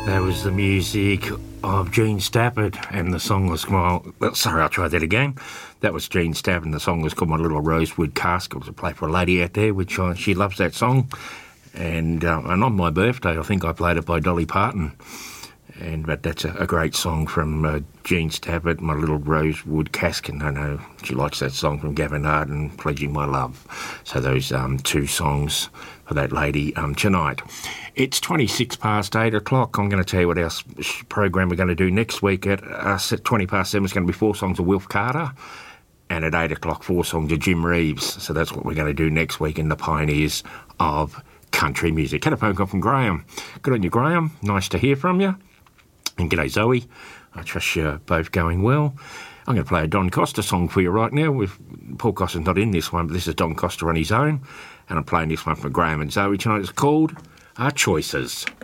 That was the music of Gene Stafford, and the song was, I'll try that again. That was Gene Stafford, and the song was called My Little Rosewood Cask. It was a play for a lady out there, which she loves that song. And on my birthday, I think I played it by Dolly Parton. But that's a great song from Gene Stafford, My Little Rosewood Cask, and I know she likes that song from Gavin Arden, Pledging My Love. So those two songs for that lady tonight. It's 26 past 8 o'clock. I'm going to tell you what our program we're going to do next week. At 20 past 7 is going to be 4 songs of Wilf Carter, and at 8 o'clock 4 songs of Jim Reeves. So that's what we're going to do next week in the Pioneers of Country Music. Had a phone call from Graham. Good on you, Graham. Nice to hear from you. And g'day, Zoe. I trust you're both going well. I'm going to play a Don Costa song for you right now. Paul Costa's not in this one, but this is Don Costa on his own. And I'm playing this one for Graham and Zoe tonight. It's called Our Choices.